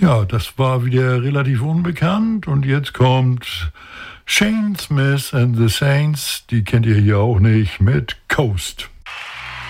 Ja, das war wieder relativ unbekannt und jetzt kommt Shane Smith and the Saints, die kennt ihr hier auch nicht, mit Coast.